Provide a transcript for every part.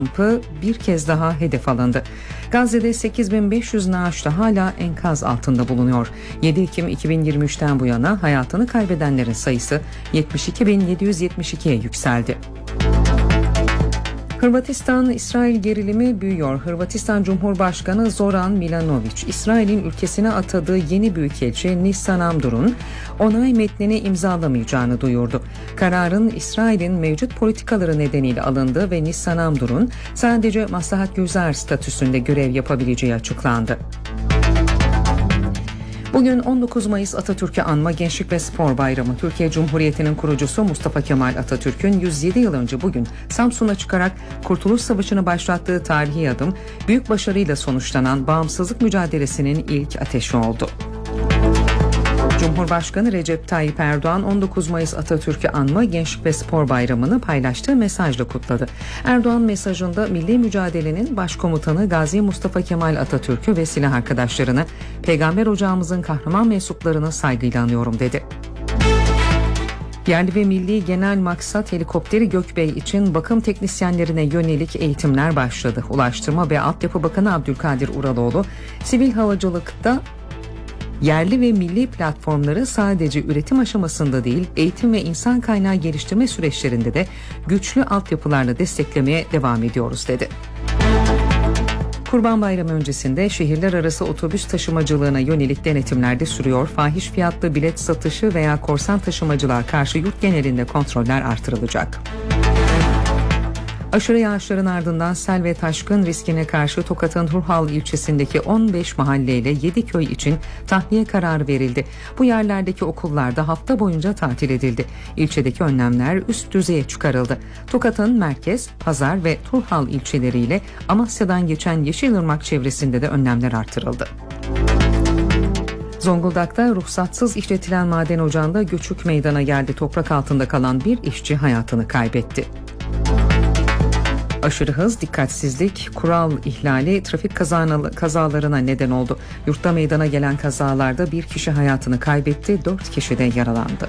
kampı bir kez daha hedef alındı. Gazze'de 8500 naaş da hala enkaz altında bulunuyor. 7 Ekim 2023'ten bu yana hayatını kaybedenlerin sayısı 72.772'ye yükseldi. Hırvatistan-İsrail gerilimi büyüyor. Hırvatistan Cumhurbaşkanı Zoran Milanović, İsrail'in ülkesine atadığı yeni büyükelçi Nissan Amdur'un onay metnini imzalamayacağını duyurdu. Kararın İsrail'in mevcut politikaları nedeniyle alındığı ve Nissan Amdur'un sadece maslahatgüzar statüsünde görev yapabileceği açıklandı. Bugün 19 Mayıs Atatürk'ü anma Gençlik ve Spor Bayramı. Türkiye Cumhuriyeti'nin kurucusu Mustafa Kemal Atatürk'ün 107 yıl önce bugün Samsun'a çıkarak Kurtuluş Savaşı'nı başlattığı tarihi adım, büyük başarıyla sonuçlanan bağımsızlık mücadelesinin ilk ateşi oldu. Cumhurbaşkanı Recep Tayyip Erdoğan 19 Mayıs Atatürk'ü anma Gençlik ve Spor Bayramı'nı paylaştığı mesajla kutladı. Erdoğan mesajında milli mücadelenin başkomutanı Gazi Mustafa Kemal Atatürk'ü ve silah arkadaşlarını, Peygamber ocağımızın kahraman mensuplarını saygıyla anıyorum dedi. Yerli ve milli genel maksat helikopteri Gökbey için bakım teknisyenlerine yönelik eğitimler başladı. Ulaştırma ve Altyapı Bakanı Abdülkadir Uraloğlu, sivil havacılıkta yerli ve milli platformları sadece üretim aşamasında değil, eğitim ve insan kaynağı geliştirme süreçlerinde de güçlü altyapılarla desteklemeye devam ediyoruz dedi. Kurban Bayramı öncesinde şehirler arası otobüs taşımacılığına yönelik denetimler de sürüyor. Fahiş fiyatlı bilet satışı veya korsan taşımacılığa karşı yurt genelinde kontroller artırılacak. Aşırı yağışların ardından sel ve taşkın riskine karşı Tokat'ın Turhal ilçesindeki 15 mahalleyle 7 köy için tahliye kararı verildi. Bu yerlerdeki okullarda hafta boyunca tatil edildi. İlçedeki önlemler üst düzeye çıkarıldı. Tokat'ın merkez, pazar ve Turhal ilçeleriyle Amasya'dan geçen Yeşilırmak çevresinde de önlemler artırıldı. Zonguldak'ta ruhsatsız işletilen maden ocağında göçük meydana geldi. Toprak altında kalan bir işçi hayatını kaybetti. Aşırı hız, dikkatsizlik, kural ihlali trafik kazalarına neden oldu. Yurtta meydana gelen kazalarda bir kişi hayatını kaybetti, 4 kişi de yaralandı.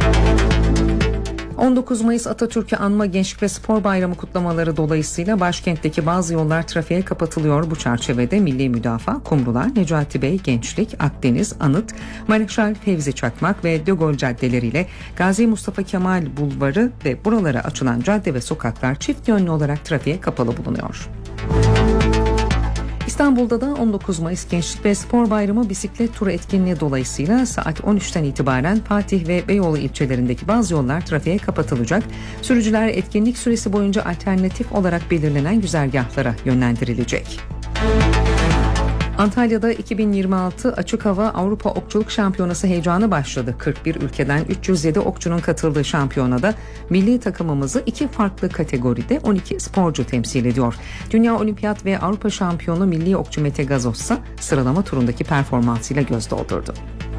19 Mayıs Atatürk'ü anma Gençlik ve Spor Bayramı kutlamaları dolayısıyla başkentteki bazı yollar trafiğe kapatılıyor. Bu çerçevede Milli Müdafaa, Kumrular, Necati Bey, Gençlik, Akdeniz, Anıt, Mareşal Fevzi Çakmak ve De Gaulle caddeleriyle Gazi Mustafa Kemal Bulvarı ve buralara açılan cadde ve sokaklar çift yönlü olarak trafiğe kapalı bulunuyor. İstanbul'da da 19 Mayıs Gençlik ve Spor Bayramı bisiklet turu etkinliği dolayısıyla saat 13'ten itibaren Fatih ve Beyoğlu ilçelerindeki bazı yollar trafiğe kapatılacak. Sürücüler etkinlik süresi boyunca alternatif olarak belirlenen güzergahlara yönlendirilecek. Antalya'da 2026 Açık Hava Avrupa Okçuluk Şampiyonası heyecanı başladı. 41 ülkeden 307 okçunun katıldığı şampiyonada milli takımımızı 2 farklı kategoride 12 sporcu temsil ediyor. Dünya Olimpiyat ve Avrupa Şampiyonu milli okçu Mete Gazoz ise sıralama turundaki performansıyla göz doldurdu.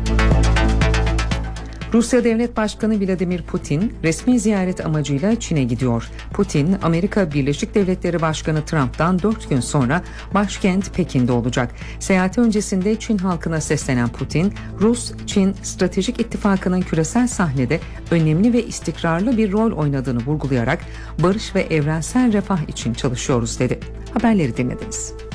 Rusya Devlet Başkanı Vladimir Putin resmi ziyaret amacıyla Çin'e gidiyor. Putin, Amerika Birleşik Devletleri Başkanı Trump'tan 4 gün sonra başkent Pekin'de olacak. Seyahati öncesinde Çin halkına seslenen Putin, Rus-Çin stratejik ittifakının küresel sahnede önemli ve istikrarlı bir rol oynadığını vurgulayarak barış ve evrensel refah için çalışıyoruz dedi. Haberleri dinlediniz.